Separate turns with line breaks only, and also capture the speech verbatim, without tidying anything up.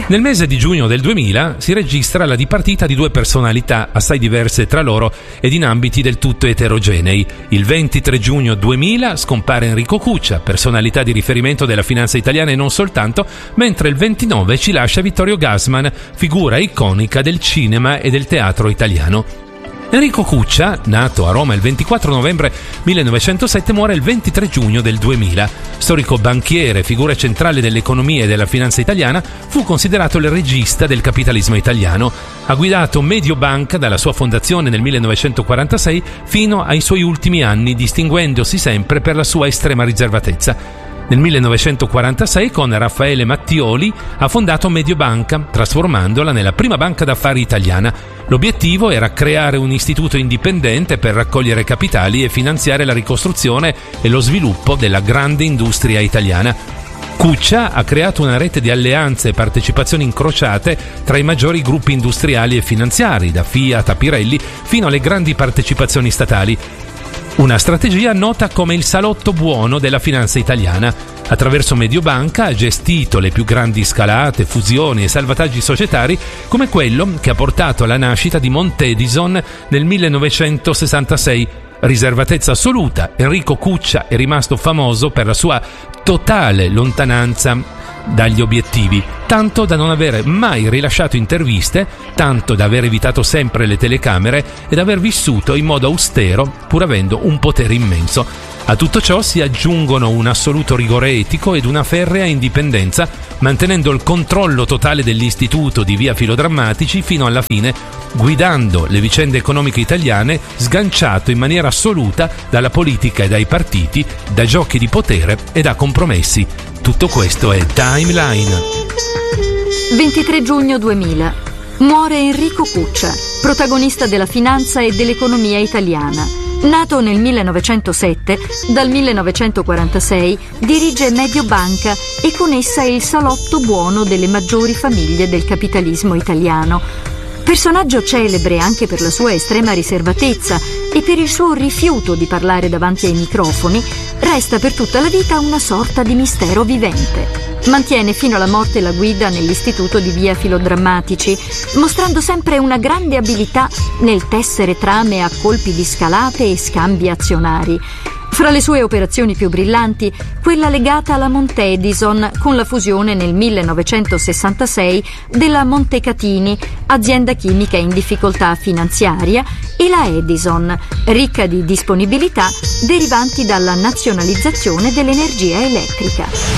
Nel mese di giugno del duemila si registra la dipartita di due personalità assai diverse tra loro ed in ambiti del tutto eterogenei. Il ventitré giugno duemila scompare Enrico Cuccia, personalità di riferimento della finanza italiana e non soltanto, mentre il ventinove ci lascia Vittorio Gassman, figura iconica del cinema e del teatro italiano. Enrico Cuccia, nato a Roma il ventiquattro novembre millenovecentosette, muore il ventitré giugno del duemila. Storico banchiere, figura centrale dell'economia e della finanza italiana, fu considerato il regista del capitalismo italiano. Ha guidato Mediobanca dalla sua fondazione nel millenovecentoquarantasei fino ai suoi ultimi anni, distinguendosi sempre per la sua estrema riservatezza. Nel millenovecentoquarantasei, con Raffaele Mattioli, ha fondato Mediobanca, trasformandola nella prima banca d'affari italiana. L'obiettivo era creare un istituto indipendente per raccogliere capitali e finanziare la ricostruzione e lo sviluppo della grande industria italiana. Cuccia ha creato una rete di alleanze e partecipazioni incrociate tra i maggiori gruppi industriali e finanziari, da Fiat a Pirelli, fino alle grandi partecipazioni statali. Una strategia nota come il salotto buono della finanza italiana. Attraverso Mediobanca ha gestito le più grandi scalate, fusioni e salvataggi societari, come quello che ha portato alla nascita di Montedison nel millenovecentosessantasei. Riservatezza assoluta, Enrico Cuccia è rimasto famoso per la sua totale lontananza dagli obiettivi, tanto da non aver mai rilasciato interviste, tanto da aver evitato sempre le telecamere e da aver vissuto in modo austero, pur avendo un potere immenso. A tutto ciò si aggiungono un assoluto rigore etico ed una ferrea indipendenza, mantenendo il controllo totale dell'istituto di via Filodrammatici fino alla fine, guidando le vicende economiche italiane, sganciato in maniera assoluta dalla politica e dai partiti, da giochi di potere e da compromessi. Tutto questo è Timeline.
ventitré giugno duemila. Muore Enrico Cuccia, protagonista della finanza e dell'economia italiana. Nato nel millenovecentosette, dal millenovecentoquarantasei dirige Mediobanca e con essa il salotto buono delle maggiori famiglie del capitalismo italiano. Personaggio celebre anche per la sua estrema riservatezza e per il suo rifiuto di parlare davanti ai microfoni, resta per tutta la vita una sorta di mistero vivente. Mantiene fino alla morte la guida nell'istituto di via Filodrammatici, mostrando sempre una grande abilità nel tessere trame a colpi di scalate e scambi azionari. Fra le sue operazioni più brillanti, quella legata alla Montedison con la fusione nel millenovecentosessantasei della Montecatini, azienda chimica in difficoltà finanziaria, e la Edison, ricca di disponibilità derivanti dalla nazionalizzazione dell'energia elettrica.